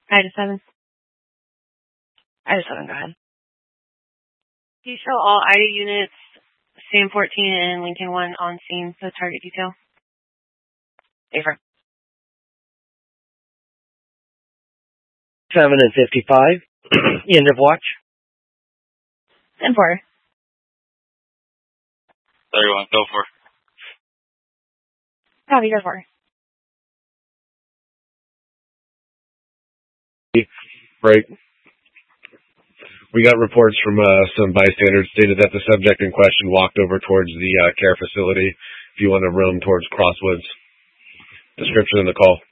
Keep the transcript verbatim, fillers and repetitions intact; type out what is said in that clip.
Item seven. Item seven, go ahead. Detail all I D units, Sam fourteen and Lincoln one on scene for target detail. Favor. seven and fifty-five. End of watch. ten four. thirty-one, go for. Copy, go for. Right. We got reports from uh, some bystanders stated that the subject in question walked over towards the uh, care facility. If you want to roam towards Crosswoods. Description in the call.